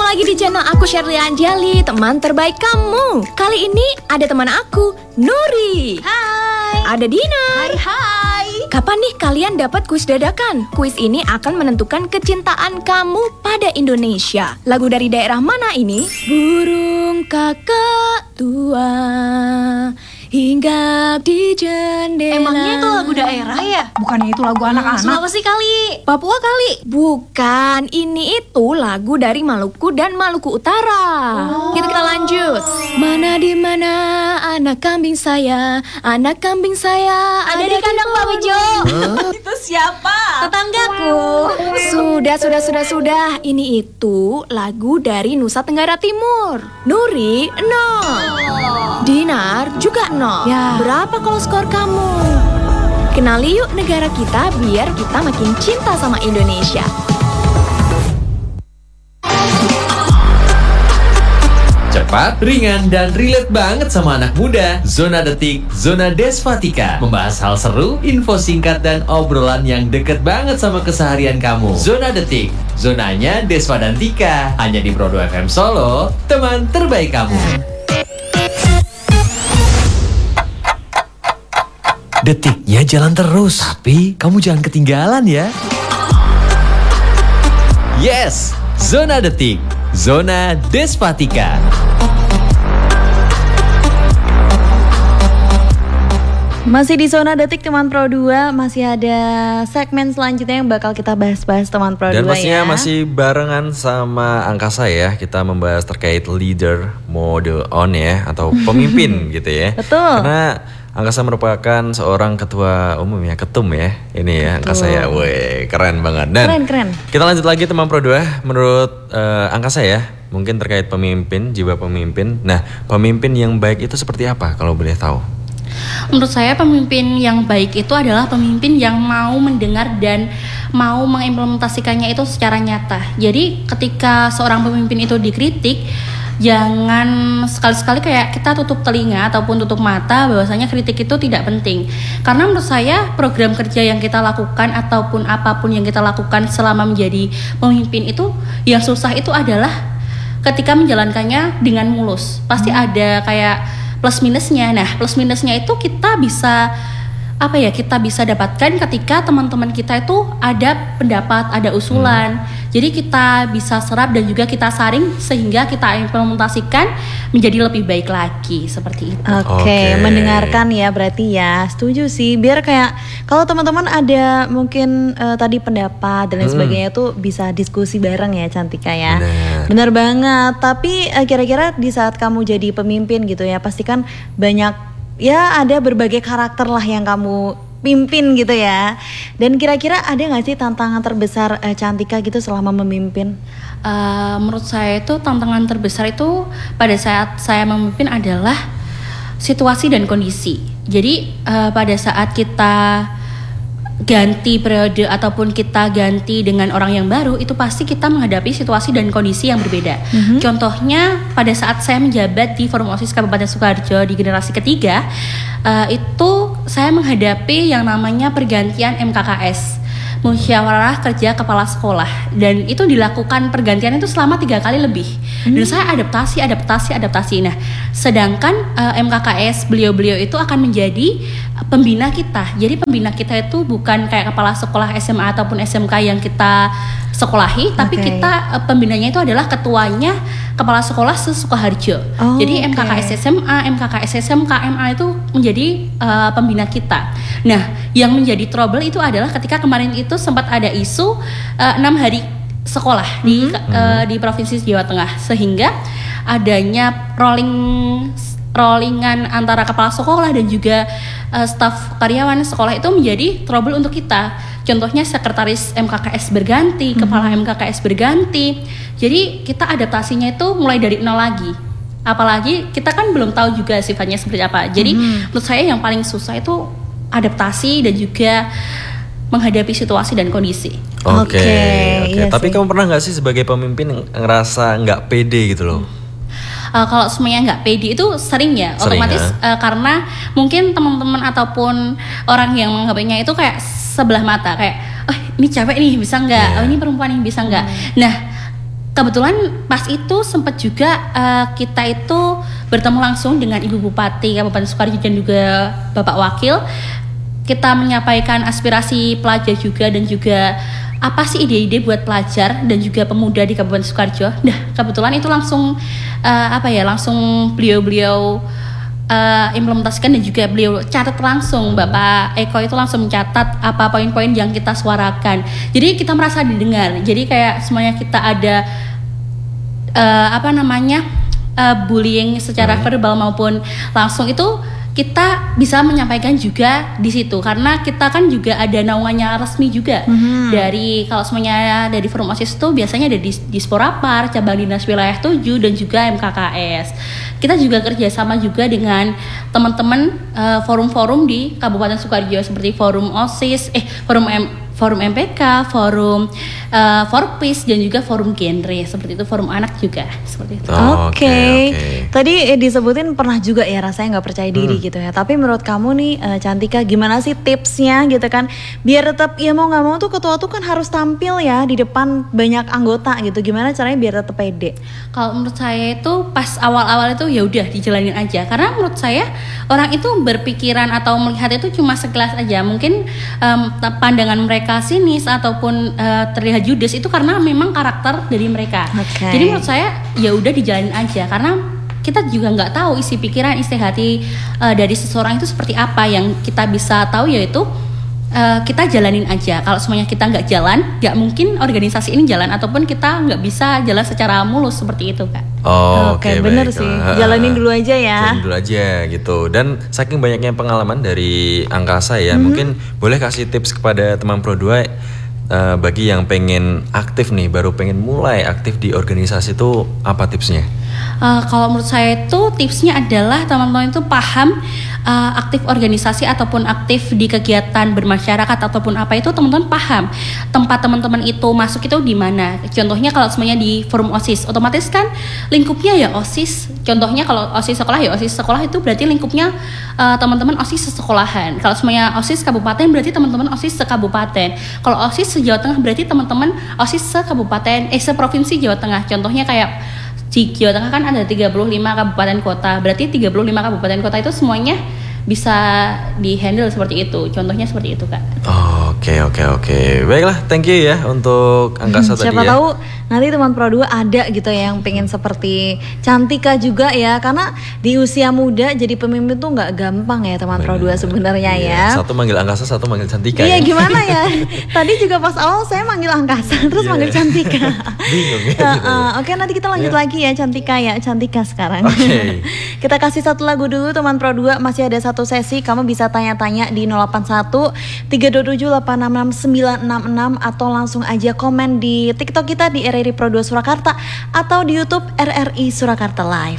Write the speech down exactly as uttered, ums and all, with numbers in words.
lagi di channel aku, Shirley Anjali, teman terbaik kamu. Kali ini ada teman aku, Nuri. Hai. Ada Dina. Hai hai. Kapan nih kalian dapat kuis dadakan? Kuis ini akan menentukan kecintaan kamu pada Indonesia. Lagu dari daerah mana ini? Burung kakak tua hinggap di jendela. Emangnya itu lagu daerah ya? Bukannya itu lagu anak-anak? Sulawesi kali. Papua kali? Bukan, ini itu lagu dari Maluku dan Maluku Utara. Oh. Kita kita lanjut. Mana di mana anak kambing saya, anak kambing saya Ada di kandang Pak Wijo. Itu siapa? Tetanggaku. Sudah, sudah, sudah, sudah. Ini itu lagu dari Nusa Tenggara Timur. Nuri, nol. Dinar juga nol. Ya. Berapa kalau skor kamu? Kenali yuk negara kita biar kita makin cinta sama Indonesia. Cepat, ringan, dan relate banget sama anak muda. Zona Detik, Zona Desvatika. Membahas hal seru, info singkat, dan obrolan yang deket banget sama keseharian kamu. Zona Detik, zonanya Desva dan Tika. Hanya di Pro dua F M Solo, teman terbaik kamu. Detiknya jalan terus, tapi kamu jangan ketinggalan ya. Yes, Zona Detik, Zona Desvatika. Masih di Zona Detik teman Pro dua, masih ada segmen selanjutnya yang bakal kita bahas-bahas teman Pro dua ya. Dan pastinya masih barengan sama Angkasa ya. Kita membahas terkait leader mode on ya, atau pemimpin gitu ya. Betul. Karena Angkasa merupakan seorang ketua umum ya, ketum ya. Ini ya Angkasa ya, weh keren banget. Dan Keren, keren. kita lanjut lagi teman Pro dua. Menurut uh, Angkasa ya, mungkin terkait pemimpin, jiwa pemimpin. Nah, pemimpin yang baik itu seperti apa kalau boleh tahu? Menurut saya pemimpin yang baik itu adalah pemimpin yang mau mendengar dan mau mengimplementasikannya itu secara nyata. Jadi ketika seorang pemimpin itu dikritik, jangan sekali-sekali kayak kita tutup telinga ataupun tutup mata bahwasanya kritik itu tidak penting. Karena menurut saya program kerja yang kita lakukan ataupun apapun yang kita lakukan selama menjadi pemimpin itu, yang susah itu adalah ketika menjalankannya dengan mulus. Pasti hmm. ada kayak plus minusnya. Nah, plus minusnya itu kita bisa apa ya? Kita bisa dapatkan ketika teman-teman kita itu ada pendapat, ada usulan. Hmm. Jadi kita bisa serap dan juga kita saring sehingga kita implementasikan menjadi lebih baik lagi seperti itu. Oke, okay, okay. Mendengarkan ya berarti ya. Setuju sih. Biar kayak kalau teman-teman ada mungkin uh, tadi pendapat dan lain hmm. sebagainya itu bisa diskusi bareng ya Cantika ya. Benar, Benar banget. Tapi uh, kira-kira di saat kamu jadi pemimpin gitu ya, pasti kan banyak ya ada berbagai karakter lah yang kamu pimpin gitu ya. Dan kira-kira ada gak sih tantangan terbesar uh, Cantika gitu selama memimpin? Uh, menurut saya itu tantangan terbesar itu pada saat saya memimpin adalah situasi dan kondisi. Jadi uh, pada saat kita ganti periode ataupun kita ganti dengan orang yang baru, itu pasti kita menghadapi situasi dan kondisi yang berbeda. Mm-hmm. Contohnya pada saat saya menjabat di Forum OSIS Kabupaten Sukoharjo di generasi ketiga, uh, itu saya menghadapi yang namanya pergantian M K K S, musyawarah kerja kepala sekolah, dan itu dilakukan pergantian itu selama tiga kali lebih. Hmm. Dan saya adaptasi, adaptasi, adaptasi. Nah, sedangkan uh, M K K S beliau-beliau itu akan menjadi pembina kita. Jadi pembina kita itu bukan kayak kepala sekolah S M A ataupun S M K yang kita sekolahi, tapi okay. kita uh, pembinanya itu adalah ketuanya kepala sekolah se-Sukoharjo. Oh, Jadi okay. M K K S S M A, M K K S S M K, M A itu menjadi uh, pembina kita. Nah, yang menjadi trouble itu adalah ketika kemarin itu sempat ada isu uh, enam hari sekolah di mm-hmm. uh, di provinsi Jawa Tengah, sehingga adanya rolling rollingan antara kepala sekolah dan juga uh, staf karyawan sekolah itu menjadi trouble untuk kita. Contohnya sekretaris M K K S berganti, mm-hmm. kepala M K K S berganti. Jadi kita adaptasinya itu mulai dari nol lagi. Apalagi kita kan belum tahu juga sifatnya seperti apa. Jadi mm-hmm. menurut saya yang paling susah itu adaptasi dan juga menghadapi situasi dan kondisi. Oke, okay, okay. Iya Tapi sih. kamu pernah nggak sih sebagai pemimpin ngerasa nggak pede gitu loh? Uh, kalau semuanya nggak pede itu sering ya, sering, otomatis ya? uh, karena mungkin teman-teman ataupun orang yang menganggapnya itu kayak sebelah mata, kayak, oh ini cewek nih bisa nggak, yeah. oh ini perempuan nih bisa nggak. Hmm. Nah kebetulan pas itu sempat juga uh, kita itu bertemu langsung dengan Ibu Bupati Kabupaten Sukoharjo dan juga Bapak Wakil. Kita menyampaikan aspirasi pelajar juga dan juga apa sih ide-ide buat pelajar dan juga pemuda di Kabupaten Sukoharjo. Nah, kebetulan itu langsung uh, apa ya, langsung beliau-beliau uh, implementasikan dan juga beliau catat langsung. Bapak Eko itu langsung mencatat apa poin-poin yang kita suarakan. Jadi kita merasa didengar. Jadi kayak semuanya kita ada uh, apa namanya uh, bullying secara hmm. verbal maupun langsung itu kita bisa menyampaikan juga di situ karena kita kan juga ada naungannya resmi juga hmm. dari kalau semuanya dari forum OSIS itu biasanya ada di Disporapar, cabang dinas wilayah tujuh dan juga M K K S. Kita juga kerjasama juga dengan teman-teman uh, forum-forum di Kabupaten Sukoharjo seperti forum OSIS, eh forum M Forum M P K, forum uh, Forpis dan juga forum genre seperti itu, forum anak juga seperti itu. Oh, Oke, okay. okay. Tadi eh, disebutin pernah juga ya rasanya nggak percaya diri hmm. gitu ya. Tapi menurut kamu nih uh, Cantika, gimana sih tipsnya gitu kan? Biar tetap ya mau nggak mau tuh ketua tuh kan harus tampil ya di depan banyak anggota gitu. Gimana caranya biar tetap pede? Kalau menurut saya itu pas awal-awal itu ya udah dijalanin aja. Karena menurut saya orang itu berpikiran atau melihat itu cuma sekelas aja. Mungkin um, pandangan mereka sinis ataupun uh, terlihat judes itu karena memang karakter dari mereka. Okay. Jadi menurut saya ya udah dijalanin aja karena kita juga nggak tahu isi pikiran, isi hati uh, dari seseorang itu seperti apa. Yang kita bisa tahu yaitu uh, kita jalanin aja. Kalau semuanya kita nggak jalan, nggak mungkin organisasi ini jalan ataupun kita nggak bisa jalan secara mulus seperti itu, Kak. Oh, oke, okay, okay, bener sih. Jalanin dulu aja ya. Jalanin dulu aja gitu. Dan saking banyaknya pengalaman dari Angkasa ya, mm-hmm. mungkin boleh kasih tips kepada teman Pro dua uh, bagi yang pengen aktif nih, baru pengen mulai aktif di organisasi itu apa tipsnya? Uh, kalau menurut saya itu tipsnya adalah teman-teman itu paham uh, aktif organisasi ataupun aktif di kegiatan bermasyarakat ataupun apa itu teman-teman paham tempat teman-teman itu masuk itu di mana. Contohnya kalau semuanya di forum OSIS, otomatis kan lingkupnya ya OSIS. Contohnya kalau OSIS sekolah ya OSIS sekolah itu berarti lingkupnya uh, teman-teman OSIS sesekolahan. Kalau semuanya OSIS kabupaten berarti teman-teman OSIS sekabupaten. Kalau OSIS se-Jawa Tengah berarti teman-teman OSIS sekabupaten eh seprovinsi Jawa Tengah. Contohnya kayak di Jawa Tengah kan ada tiga puluh lima kabupaten kota. Berarti tiga puluh lima kabupaten kota itu semuanya bisa di-handle seperti itu. Contohnya seperti itu, Kak. Oke, oke, oke. Baiklah, thank you ya untuk Angkasa hmm, tadi ya. Siapa tahu nanti teman Pro dua ada gitu ya yang pengen seperti Cantika juga ya. Karena di usia muda jadi pemimpin tuh nggak gampang ya teman Pro dua sebenarnya iya. ya. Satu manggil Angkasa, satu manggil Cantika. Iya, ya. gimana ya? Tadi juga pas awal saya manggil Angkasa, terus yeah. manggil Cantika. Bingung ya. uh, uh, Oke, nanti kita lanjut yeah. lagi ya Cantika ya, Cantika sekarang. Oke. Okay. Kita kasih satu lagu dulu teman Pro dua, masih ada satu sesi. Kamu bisa tanya-tanya di nol delapan satu tiga dua tujuh delapan enam enam sembilan enam enam atau langsung aja komen di TikTok kita di R R I Pro dua Surakarta atau di YouTube R R I Surakarta Live.